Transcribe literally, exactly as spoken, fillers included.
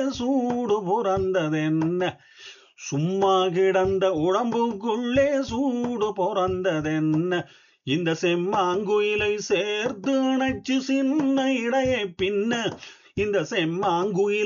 சூடு பிறந்ததென்ன? சும்மா கிடந்த உடம்புக்குள்ளே சூடு பிறந்ததென்ன? இந்த செம்மாங்குயிலை சேர்த்து அணைச்சு சின்ன இடையை பின்ன, இந்த செம்மாங்குயிலை